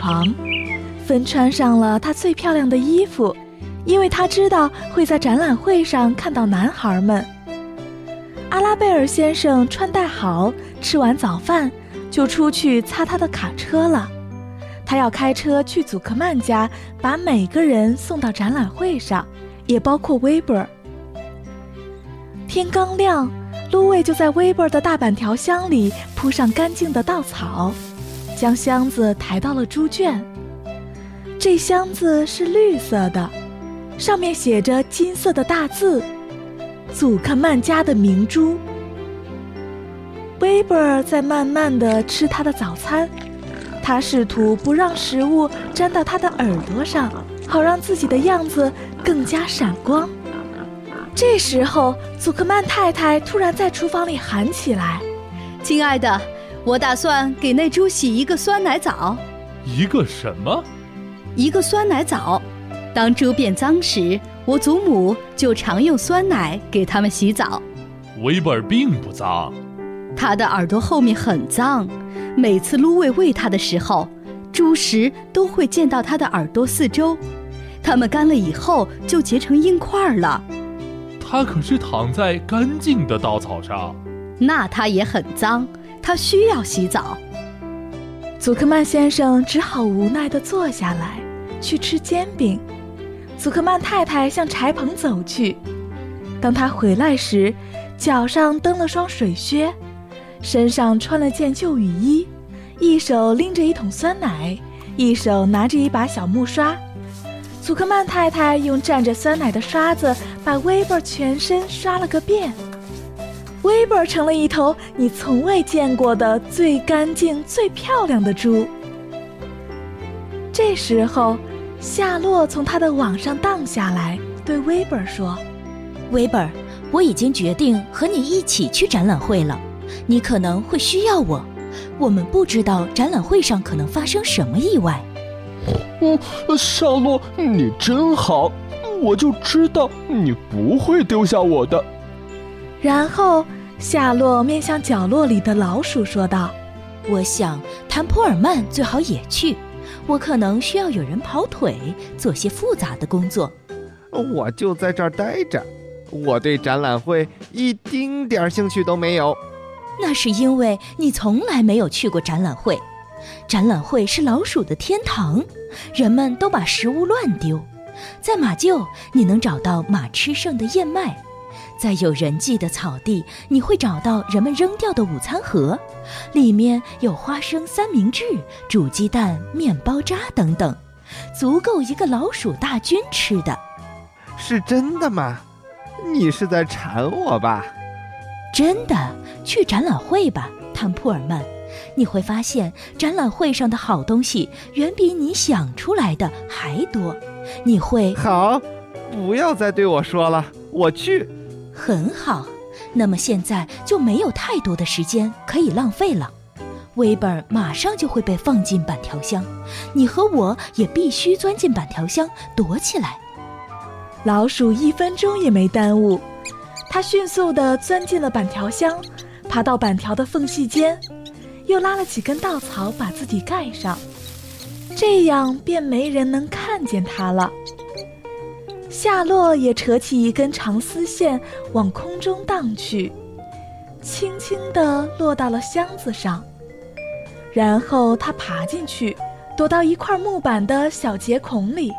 旁，芬穿上了她最漂亮的衣服，因为她知道会在展览会上看到男孩们。阿拉贝尔先生穿戴好，吃完早饭就出去擦他的卡车了。他要开车去祖克曼家，把每个人送到展览会上，也包括威伯尔。天刚亮，芦苇就在威伯尔的大板条箱里铺上干净的稻草，将箱子抬到了猪圈。这箱子是绿色的，上面写着金色的大字：祖克曼家的明珠。威伯尔在慢慢地吃他的早餐，他试图不让食物沾到他的耳朵上，好让自己的样子更加闪光。这时候，祖克曼太太突然在厨房里喊起来：“ 亲爱的，我打算给那猪洗一个酸奶澡。” 一个什么？ 一个酸奶澡。当猪变脏时，我祖母就常用酸奶给它们洗澡。 威伯尔并不脏， 他的耳朵后面很脏，每次芦苇喂它的时候，猪食都会溅到它的耳朵四周，它们干了以后就结成硬块了。 他可是躺在干净的稻草上。 那它也很脏，它需要洗澡。 祖克曼先生只好无奈地坐下来，去吃煎饼。祖克曼太太向柴棚走去。当她回来时，脚上蹬了双水靴，身上穿了件旧雨衣，一手拎着一桶酸奶，一手拿着一把小木刷。祖克曼太太用蘸着酸奶的刷子把威伯尔全身刷了个遍。威伯尔成了一头你从未见过的最干净、最漂亮的猪。这时候，夏洛从他的网上荡下来，对威伯尔说：“ 威伯尔，我已经决定和你一起去展览会了，你可能会需要我。我们不知道展览会上可能发生什么意外。” 夏洛，你真好，我就知道你不会丢下我的。 然后夏洛面向角落里的老鼠说道：“ 我想谭普尔曼最好也去，我可能需要有人跑腿，做些复杂的工作。” 我就在这儿待着，我对展览会一丁点兴趣都没有。 那是因为你从来没有去过展览会。展览会是老鼠的天堂，人们都把食物乱丢。在马厩，你能找到马吃剩的燕麦；在有人迹的草地，你会找到人们扔掉的午餐盒，里面有花生三明治、煮鸡蛋、面包渣等等，足够一个老鼠大军吃的。 是真的吗？你是在馋我吧？ 真的，去展览会吧，谭普尔曼。你会发现展览会上的好东西远比你想出来的还多。你会…… 好，不要再对我说了，我去。 很好，那么现在就没有太多的时间可以浪费了。威伯尔马上就会被放进板条箱，你和我也必须钻进板条箱躲起来。 老鼠1分钟也没耽误，它迅速地钻进了板条箱，爬到板条的缝隙间，又拉了几根稻草把自己盖上，这样便没人能看见它了。夏洛也扯起一根长丝线往空中荡去，轻轻地落到了箱子上，然后他爬进去，躲到一块木板的小节孔里。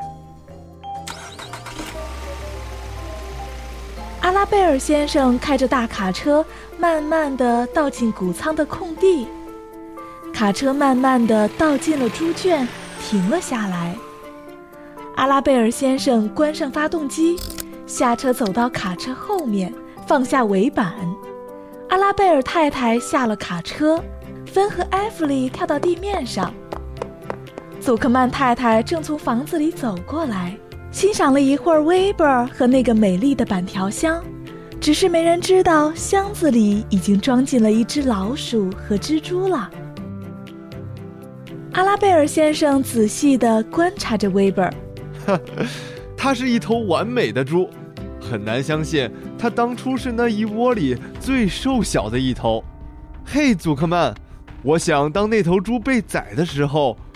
阿拉贝尔先生开着大卡车慢慢地倒进谷仓的空地，卡车慢慢地倒进了猪圈，停了下来。阿拉贝尔先生关上发动机，下车走到卡车后面，放下尾板。阿拉贝尔太太下了卡车，芬和艾弗里跳到地面上。祖克曼太太正从房子里走过来，欣赏了一会儿威伯尔和那个美丽的板条箱，只是没人知道箱子里已经装进了一只老鼠和蜘蛛了。阿拉贝尔先生仔细地观察着威伯尔， 它是一头完美的猪，很难相信它当初是那一窝里最瘦小的一头。嘿，祖克曼，我想当那头猪被宰的时候，